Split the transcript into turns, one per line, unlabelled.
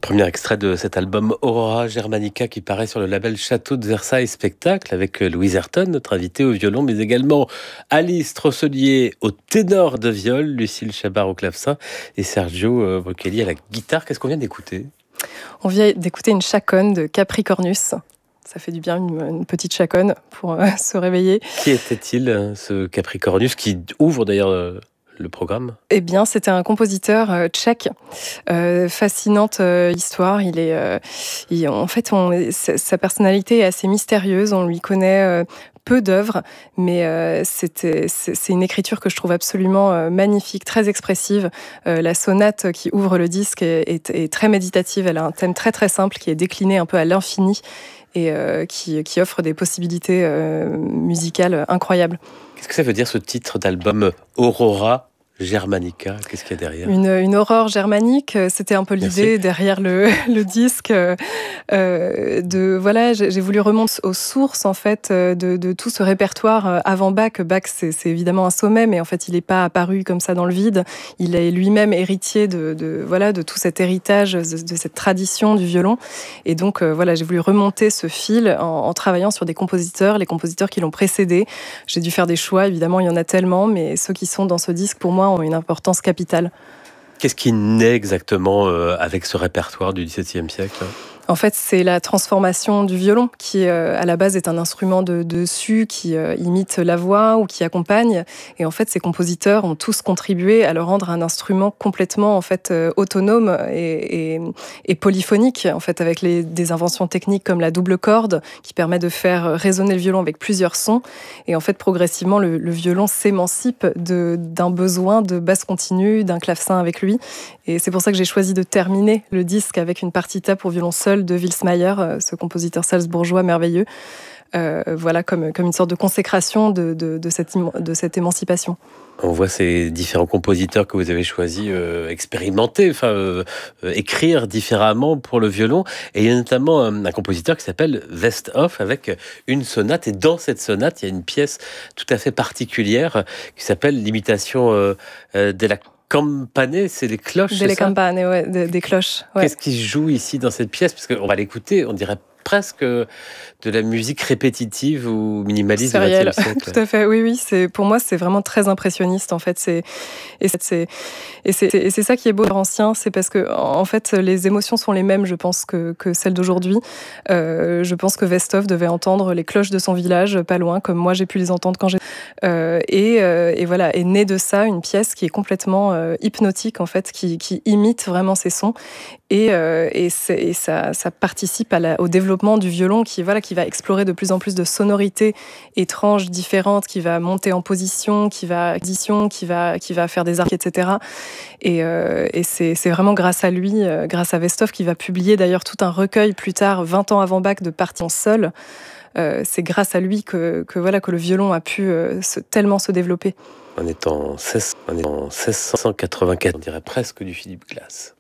Premier extrait de cet album Aurora Germanica qui paraît sur le label Château de Versailles Spectacle avec Louise Ayrton, notre invitée au violon, mais également Alice Trosselier au ténor de viol, Lucille Chabard au clavecin et Sergio Vochelli à la guitare. Qu'est-ce qu'on vient d'écouter ?
On vient d'écouter une chaconne de Capricornus. Ça fait du bien, une petite chaconne pour se réveiller.
Qui était-il, ce Capricornus, qui ouvre d'ailleurs le programme ?
Eh bien, c'était un compositeur tchèque. Fascinante histoire. En fait, sa personnalité est assez mystérieuse. On lui connaît peu d'œuvres, mais c'est une écriture que je trouve absolument magnifique, très expressive. La sonate qui ouvre le disque est très méditative. Elle a un thème très très simple qui est décliné un peu à l'infini et qui offre des possibilités musicales incroyables.
Qu'est-ce que ça veut dire ce titre d'album Aurora Germanica, qu'est-ce qu'il y a derrière ?
Une aurore germanique, c'était un peu l'idée derrière le disque. J'ai voulu remonter aux sources en fait de tout ce répertoire avant Bach. Bach, c'est évidemment un sommet, mais en fait, il n'est pas apparu comme ça dans le vide. Il est lui-même héritier de tout cet héritage, de cette tradition du violon. Et donc j'ai voulu remonter ce fil en travaillant sur les compositeurs qui l'ont précédé. J'ai dû faire des choix, évidemment, il y en a tellement, mais ceux qui sont dans ce disque, pour moi, ont une importance capitale.
Qu'est-ce qui naît exactement avec ce répertoire du XVIIe siècle ?
En fait, c'est la transformation du violon qui, à la base, est un instrument de dessus qui imite la voix ou qui accompagne. Et en fait, ces compositeurs ont tous contribué à le rendre un instrument complètement en fait autonome et polyphonique. En fait, avec des inventions techniques comme la double corde qui permet de faire résonner le violon avec plusieurs sons. Et en fait, progressivement, le violon s'émancipe d'un besoin de basse continue, d'un clavecin avec lui. Et c'est pour ça que j'ai choisi de terminer le disque avec une partita pour violon seul de Wilsmeyer, ce compositeur salzbourgeois merveilleux, comme une sorte de consécration de cette émancipation.
On voit ces différents compositeurs que vous avez choisis expérimenter, écrire différemment pour le violon. Et il y a notamment un compositeur qui s'appelle Westhoff avec une sonate. Et dans cette sonate, il y a une pièce tout à fait particulière qui s'appelle l'imitation della Campane, c'est les cloches,
Delle campane, ouais, des cloches. Ouais.
Qu'est-ce qui se joue ici dans cette pièce ? Parce qu'on va l'écouter, on dirait presque de la musique répétitive ou minimaliste du XXe siècle.
Tout à fait, oui. Pour moi, c'est vraiment très impressionniste, en fait. Et c'est ça qui est beau dans l'ancien, c'est parce que, en fait, les émotions sont les mêmes, je pense, que celles d'aujourd'hui. Je pense que Westhoff devait entendre les cloches de son village, pas loin, comme moi j'ai pu les entendre quand j'ai... Et naît de ça une pièce qui est complètement hypnotique, en fait, qui imite vraiment ces sons. Et ça participe au développement du violon qui va explorer de plus en plus de sonorités étranges, différentes, qui va monter en position, qui va faire des arcs, etc. Et c'est vraiment grâce à lui, grâce à Westhoff, qui va publier d'ailleurs tout un recueil plus tard, 20 ans avant Bach, de parties en sol. C'est grâce à lui que le violon a pu tellement se développer.
On est en 1684, on dirait presque du Philippe Glass.